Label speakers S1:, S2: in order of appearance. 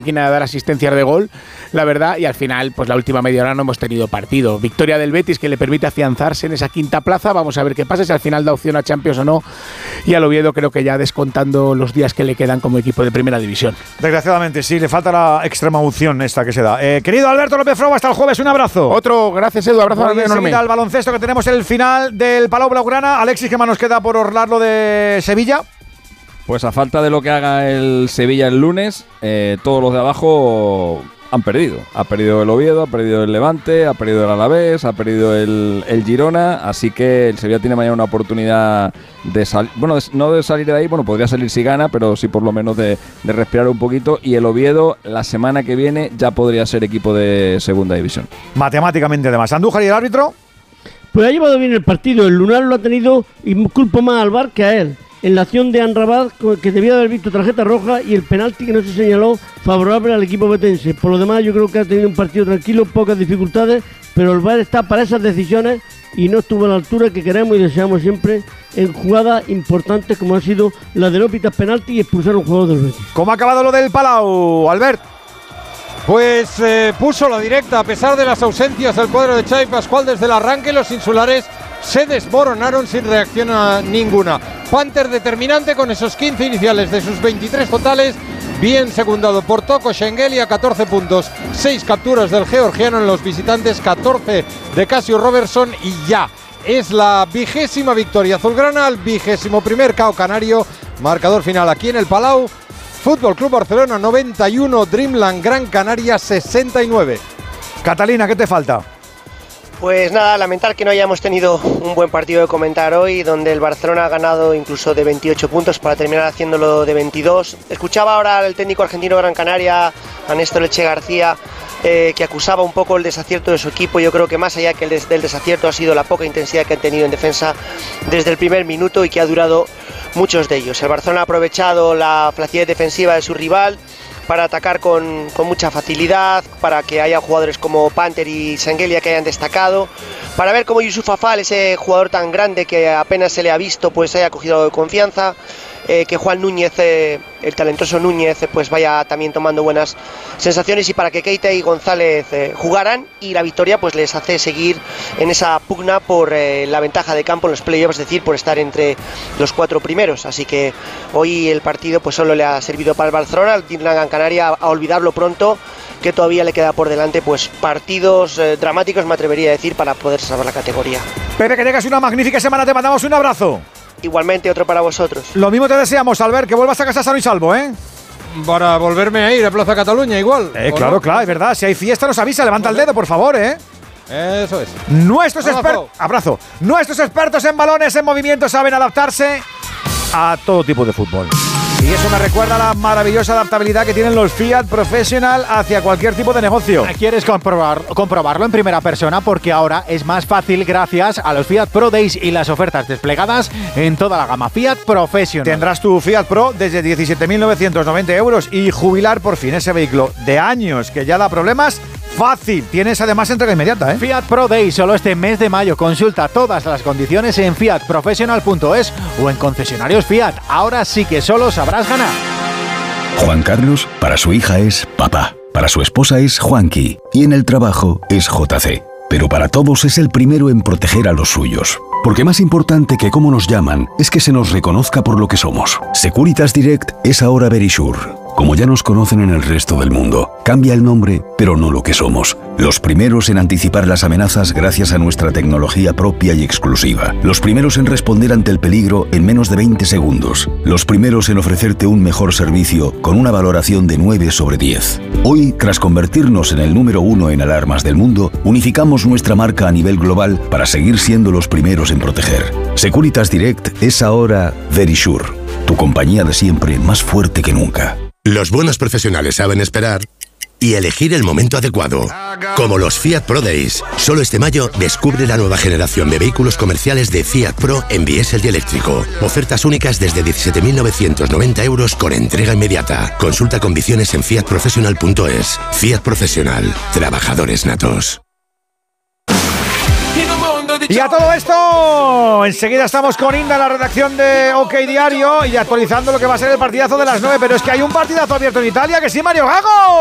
S1: máquina de dar asistencias de gol, la verdad, y al final, pues la última media hora no hemos tenido partido. Victoria del Betis que le permite afianzarse en esa quinta plaza, vamos a ver qué pasa, si al final da opción a Champions o no, y al Oviedo creo que ya descontando los días que le quedan como equipo de primera división.
S2: Desgraciadamente sí, le falta la extrema unción esta que se da. Querido Alberto López Frau, hasta el jueves, un abrazo.
S1: Otro, gracias Edu, abrazo enorme.
S2: Al baloncesto que tenemos el final del Palau Blaugrana. Alexis, ¿qué más nos queda por orlar lo de Sevilla?
S3: Pues a falta de lo que haga el Sevilla el lunes, todos los de abajo han perdido. Ha perdido el Oviedo, ha perdido el Levante, ha perdido el Alavés, ha perdido el Girona, así que el Sevilla tiene mañana una oportunidad de salir, bueno, no de salir de ahí, bueno, podría salir si gana, pero sí por lo menos de respirar un poquito, y el Oviedo la semana que viene ya podría ser equipo de segunda división.
S2: Matemáticamente además. ¿Andújar y el árbitro?
S4: Pues ha llevado bien el partido, el Lunar lo ha tenido y culpo más al VAR que a él. En la acción de Anrabat, que debía haber visto tarjeta roja, y el penalti que no se señaló favorable al equipo betense. Por lo demás, yo creo que ha tenido un partido tranquilo, pocas dificultades, pero el VAR está para esas decisiones y no estuvo a la altura que queremos y deseamos siempre en jugadas importantes como ha sido la de Lópitas penalti y expulsar a un jugador del Betis.
S2: ¿Cómo ha acabado lo del Palau, Albert?
S5: Pues puso la directa, a pesar de las ausencias del cuadro de Xavi Pascual desde el arranque, los insulares se desmoronaron sin reacción a ninguna. Panther determinante con esos 15 iniciales de sus 23 totales, bien secundado por Toko Schengelia, 14 puntos, 6 capturas del georgiano en los visitantes, 14 de Casio Robertson, y ya es la 20ª victoria azulgrana, el 21º KO canario. Marcador final aquí en el Palau: Fútbol Club Barcelona 91, Dreamland Gran Canaria 69.
S2: Catalina, ¿qué te falta?
S6: Pues nada, lamentar que no hayamos tenido un buen partido de comentar hoy, donde el Barcelona ha ganado incluso de 28 puntos para terminar haciéndolo de 22. Escuchaba ahora al técnico argentino Gran Canaria, a Néstor Eche García, que acusaba un poco el desacierto de su equipo. Yo creo que más allá que del desacierto ha sido la poca intensidad que han tenido en defensa desde el primer minuto y que ha durado muchos de ellos. El Barcelona ha aprovechado la flacidez defensiva de su rival para atacar con mucha facilidad, para que haya jugadores como Panther y Schengelia que hayan destacado, para ver cómo Yusuf Afal, ese jugador tan grande que apenas se le ha visto, pues haya cogido confianza, que Juan Núñez, el talentoso Núñez, pues vaya también tomando buenas sensaciones, y para que Keita y González jugaran, y la victoria pues les hace seguir en esa pugna por la ventaja de campo en los playoffs, es decir, por estar entre los 4 primeros. Así que hoy el partido pues solo le ha servido para el Barcelona, al Gran Canaria a olvidarlo pronto, que todavía le queda por delante pues partidos dramáticos, me atrevería a decir, para poder salvar la categoría.
S2: Pepe, que tengas una magnífica semana, te mandamos un abrazo.
S6: Igualmente, otro para vosotros.
S2: Lo mismo te deseamos, Albert, que vuelvas a casa sano y salvo, ¿eh?
S5: Para volverme a ir a Plaza Cataluña igual.
S2: Claro,
S5: no?
S2: Claro, es verdad. Si hay fiesta nos avisa, levanta el dedo, por favor, ¿eh?
S5: Eso es.
S2: Nuestros expertos en balones en movimiento saben adaptarse a todo tipo de fútbol. Y eso me recuerda a la maravillosa adaptabilidad que tienen los Fiat Professional hacia cualquier tipo de negocio.
S7: ¿Quieres comprobarlo en primera persona? Porque ahora es más fácil gracias a los Fiat Pro Days y las ofertas desplegadas en toda la gama Fiat Professional.
S2: Tendrás tu Fiat Pro desde 17.990 euros y jubilar por fin ese vehículo de años que ya da problemas. Fácil, tienes además entrega inmediata, ¿eh?
S7: Fiat Pro Day solo este mes de mayo. Consulta todas las condiciones en fiatprofessional.es o en concesionarios Fiat. Ahora sí que solo sabrás ganar.
S8: Juan Carlos, para su hija es papá, para su esposa es Juanqui y en el trabajo es JC. Pero para todos es el primero en proteger a los suyos. Porque más importante que cómo nos llaman es que se nos reconozca por lo que somos. Securitas Direct es ahora Verisure. Como ya nos conocen en el resto del mundo, cambia el nombre, pero no lo que somos. Los primeros en anticipar las amenazas gracias a nuestra tecnología propia y exclusiva. Los primeros en responder ante el peligro en menos de 20 segundos. Los primeros en ofrecerte un mejor servicio con una valoración de 9 sobre 10. Hoy, tras convertirnos en el número 1 en alarmas del mundo, unificamos nuestra marca a nivel global para seguir siendo los primeros en proteger. Securitas Direct es ahora Verisure, tu compañía de siempre más fuerte que nunca.
S9: Los buenos profesionales saben esperar y elegir el momento adecuado. Como los Fiat Pro Days. Solo este mayo descubre la nueva generación de vehículos comerciales de Fiat Pro en diésel y eléctrico. Ofertas únicas desde 17.990 euros con entrega inmediata. Consulta condiciones en fiatprofessional.es. Fiat Professional. Trabajadores natos.
S2: Y a todo esto, enseguida estamos con Inda en la redacción de OK Diario y actualizando lo que va a ser el partidazo de las 9. Pero es que hay un partidazo abierto en Italia, que sí, Mario Gago.